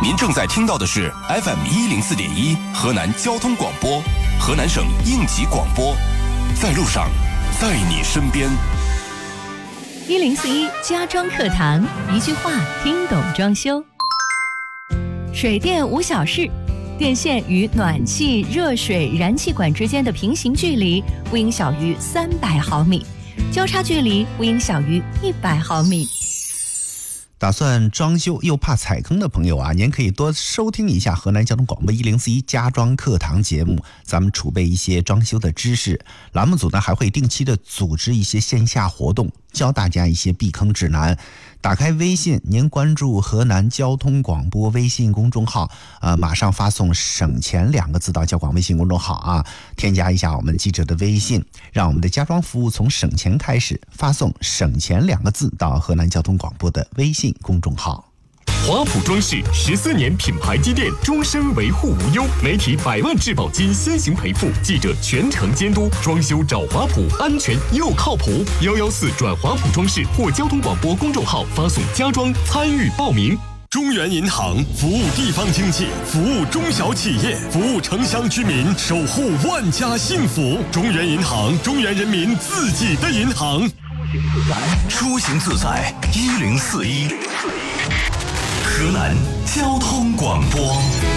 您正在听到的是 FM104.1 河南交通广播，河南省应急广播，在路上，在你身边。 1041家装课堂，一句话听懂装修。水电无小事，电线与暖气、热水、燃气管之间的平行距离不应小于300毫米，交叉距离不应小于100毫米。 打算装修又怕踩坑的朋友啊，您可以多收听一下河南交通广播1041家装课堂节目，咱们储备一些装修的知识。栏目组呢还会定期的组织一些线下活动，教大家一些避坑指南。打开微信，您关注河南交通广播微信公众号，马上发送省钱2个字到交广微信公众号啊，添加一下我们记者的微信，让我们的家装服务从省钱开始，发送省钱2个字到河南交通广播的微信公众号。 华普装饰14年品牌积淀，终身维护无忧，媒体100万质保金先行赔付，记者全程监督，装修找华普，安全又靠谱。114转华普装饰或交通广播公众号发送家装参与报名。 中原银行服务地方经济，服务中小企业，服务城乡居民，守护万家幸福。中原银行，中原人民自己的银行。 出行自在1041，河南交通广播。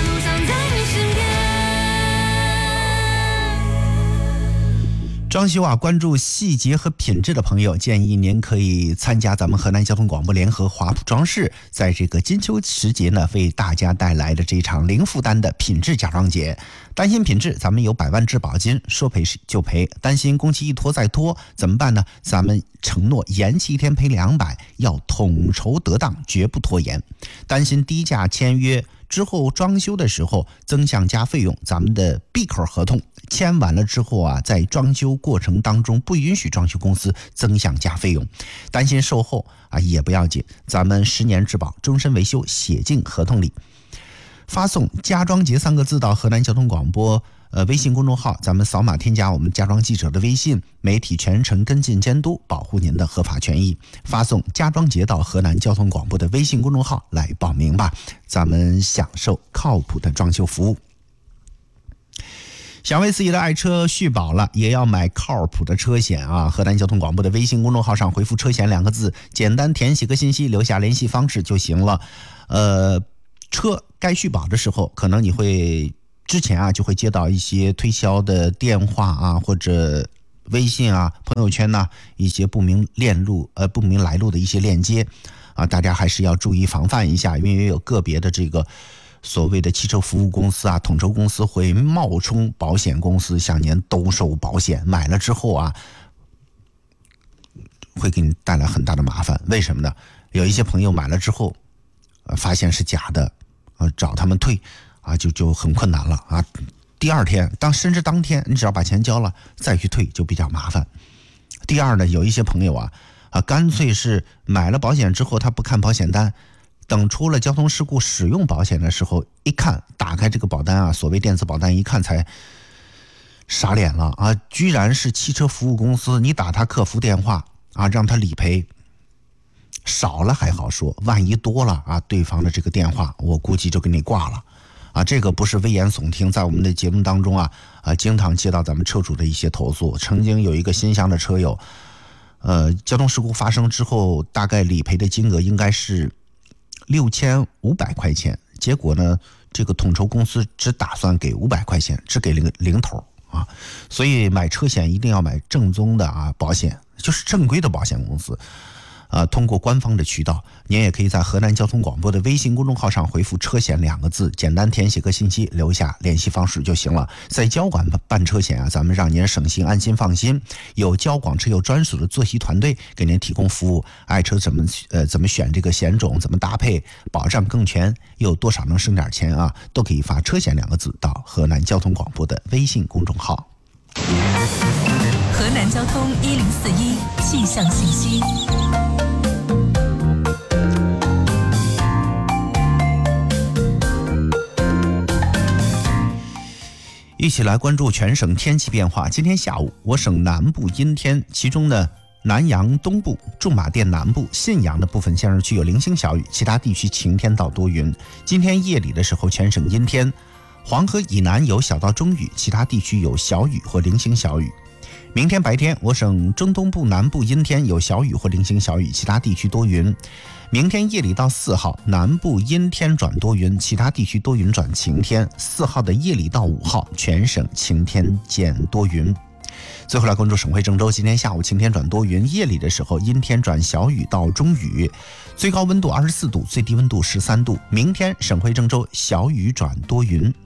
装修啊，关注细节和品质的朋友，建议您可以参加咱们河南交通广播联合华普装饰，在这个金秋时节呢，为大家带来的这场零负担的品质家装节。担心品质，咱们有100万质保金，说赔就赔。担心工期一拖再拖怎么办呢？咱们承诺延期1天赔200，要统筹得当，绝不拖延。担心低价签约之后装修的时候增项加费用，咱们的闭口合同签完了之后啊，在装修过程当中不允许装修公司增项加费用。担心售后啊也不要紧，咱们10年质保，终身维修写进合同里。发送家装节3个字到河南交通广播微信公众号，咱们扫码添加我们家装记者的微信，媒体全程跟进监督，保护您的合法权益。发送家装节到河南交通广播的微信公众号来报名吧，咱们享受靠谱的装修服务。想为自己的爱车续保了，也要买靠谱的车险啊！河南交通广播的微信公众号上回复车险2个字，简单填写个信息，留下联系方式就行了。车该续保的时候，可能你会之前啊就会接到一些推销的电话啊，或者微信啊、朋友圈呐、一些不明来路的一些链接啊，大家还是要注意防范一下，因为有个别的这个所谓的汽车服务公司啊、统筹公司会冒充保险公司向您兜售保险，买了之后啊会给你带来很大的麻烦。为什么呢？有一些朋友买了之后发现是假的，找他们退啊就很困难了啊。第2天甚至当天你只要把钱交了再去退就比较麻烦。第二呢，有一些朋友啊干脆是买了保险之后他不看保险单，等出了交通事故使用保险的时候一看，打开这个保单啊，所谓电子保单一看才傻脸了啊，居然是汽车服务公司，你打他客服电话啊让他理赔，少了还好说，万一多了啊，对方的这个电话我估计就给你挂了啊。这个不是危言耸听，在我们的节目当中啊经常接到咱们车主的一些投诉。曾经有一个新乡的车友交通事故发生之后，大概理赔的金额应该是6500块钱，结果呢这个统筹公司只打算给500块钱，只给了个零头啊。所以买车险一定要买正宗的啊保险，就是正规的保险公司通过官方的渠道。您也可以在河南交通广播的微信公众号上回复车险2个字，简单填写个信息，留下联系方式就行了。在交广办车险啊，咱们让您省心安心放心，有交广车友专属的作息团队给您提供服务。爱车怎么选这个险种，怎么搭配，保障更全，又多少能省点钱啊，都可以发车险2个字到河南交通广播的微信公众号。 河南交通1041气象信息。 一起来关注全省天气变化。今天下午我省南部阴天，其中呢南阳东部、驻马店南部、信阳的部分县市区有零星小雨，其他地区晴天到多云。今天夜里的时候全省阴天，黄河以南有小到中雨，其他地区有小雨或零星小雨。明天白天，我省中东部南部阴天，有小雨或零星小雨，其他地区多云。明天夜里到4号，南部阴天转多云，其他地区多云转晴天。4号的夜里到5号，全省晴天见多云。最后来关注省会郑州，今天下午晴天转多云，夜里的时候阴天转小雨到中雨，最高温度24度，最低温度13度。明天省会郑州小雨转多云。